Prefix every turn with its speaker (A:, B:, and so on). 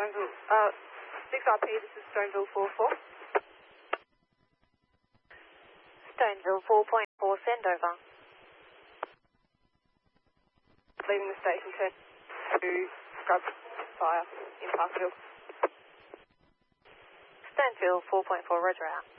A: Stoneville, 6RP, this is Stoneville 44.
B: Stoneville 4.4, send over.
A: Leaving the station, turn to scrub fire in Parkville.
B: Stoneville 4.4, roger out.